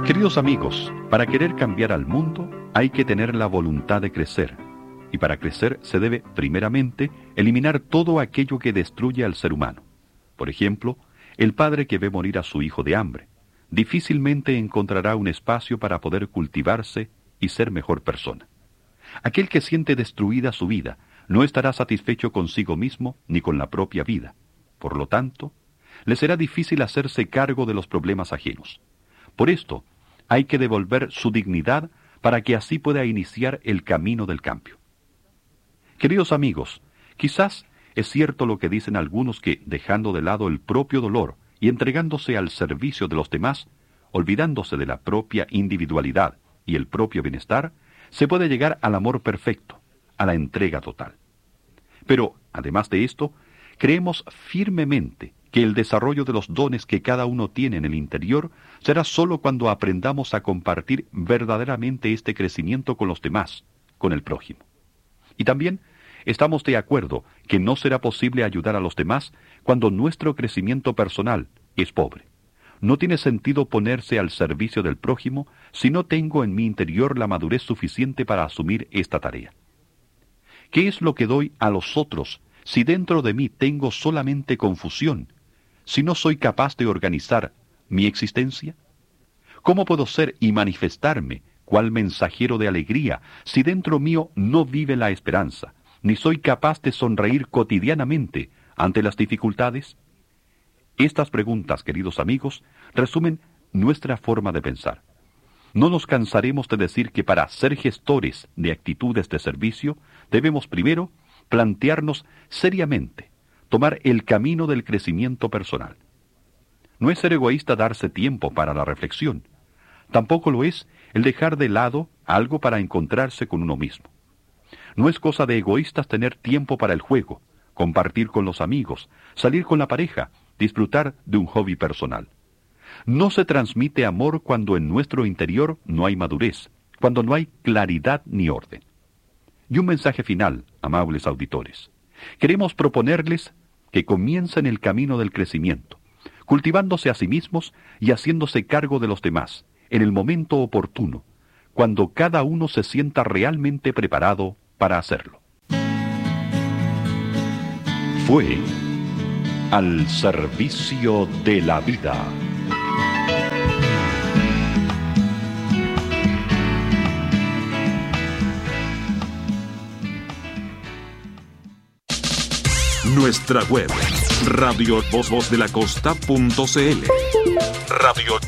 Queridos amigos, para querer cambiar al mundo hay que tener la voluntad de crecer. Y para crecer se debe, primeramente, eliminar todo aquello que destruye al ser humano. Por ejemplo, el padre que ve morir a su hijo de hambre difícilmente encontrará un espacio para poder cultivarse y ser mejor persona. Aquel que siente destruida su vida no estará satisfecho consigo mismo ni con la propia vida. Por lo tanto, le será difícil hacerse cargo de los problemas ajenos. Por esto, hay que devolver su dignidad para que así pueda iniciar el camino del cambio. Queridos amigos, quizás es cierto lo que dicen algunos que, dejando de lado el propio dolor y entregándose al servicio de los demás, olvidándose de la propia individualidad y el propio bienestar, se puede llegar al amor perfecto, a la entrega total. Pero, además de esto, creemos firmemente que el desarrollo de los dones que cada uno tiene en el interior será sólo cuando aprendamos a compartir verdaderamente este crecimiento con los demás, con el prójimo. Y también estamos de acuerdo que no será posible ayudar a los demás cuando nuestro crecimiento personal es pobre. No tiene sentido ponerse al servicio del prójimo si no tengo en mi interior la madurez suficiente para asumir esta tarea. ¿Qué es lo que doy a los otros si dentro de mí tengo solamente confusión, si no soy capaz de organizar mi existencia? ¿Cómo puedo ser y manifestarme cual mensajero de alegría si dentro mío no vive la esperanza, ni soy capaz de sonreír cotidianamente ante las dificultades? Estas preguntas, queridos amigos, resumen nuestra forma de pensar. No nos cansaremos de decir que para ser gestores de actitudes de servicio, debemos primero plantearnos seriamente, tomar el camino del crecimiento personal. No es ser egoísta darse tiempo para la reflexión. Tampoco lo es el dejar de lado algo para encontrarse con uno mismo. No es cosa de egoístas tener tiempo para el juego, compartir con los amigos, salir con la pareja, disfrutar de un hobby personal. No se transmite amor cuando en nuestro interior no hay madurez, cuando no hay claridad ni orden. Y un mensaje final, amables auditores. Queremos proponerles que comiencen el camino del crecimiento, cultivándose a sí mismos y haciéndose cargo de los demás, en el momento oportuno, cuando cada uno se sienta realmente preparado para hacerlo. Fue al servicio de la vida. Nuestra web, radiovozvozelacosta.cl. Radio